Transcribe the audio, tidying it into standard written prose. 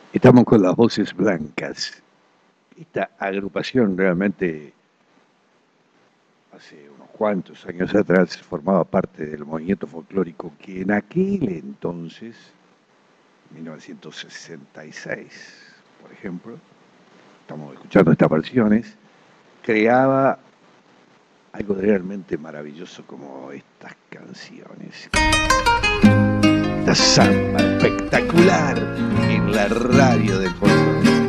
Estamos con las voces blancas. Esta agrupación realmente hace unos cuantos años atrás formaba parte del movimiento folclórico que en aquel entonces, 1966, por ejemplo, estamos escuchando estas versiones, creaba algo realmente maravilloso como estas canciones. La samba espectacular en la radio del folclore.